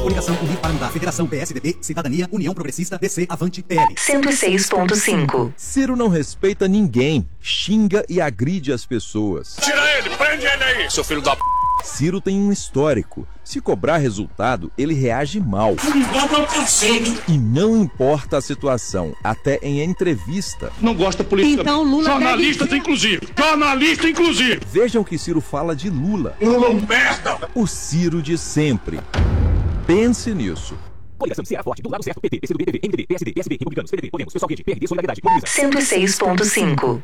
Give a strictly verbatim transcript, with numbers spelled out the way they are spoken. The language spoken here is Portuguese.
Coligação Unir para Mudar. Federação P S D B, Cidadania, União Progressista, D C, Avante, P L. cento e seis ponto cinco. Ciro não respeita ninguém, xinga e agride as pessoas. Tira ele, prende ele aí, seu filho da p... Ciro tem um histórico. Se cobrar resultado, ele reage mal. E não importa a situação, até em entrevista. Não gosta política. Então Lula Jornalistas deve... inclusive. Jornalista inclusive. Vejam que Ciro fala de Lula. Lula merda. O Ciro de sempre. Pense nisso. Coligação de Ceará Forte, do lado certo, P T, P C do B, P V, M D B, P S D, P S B, Republicanos, P D B, Podemos, Pessoal Rede, P R D, Solidariedade, Mobilização. cento e seis ponto cinco.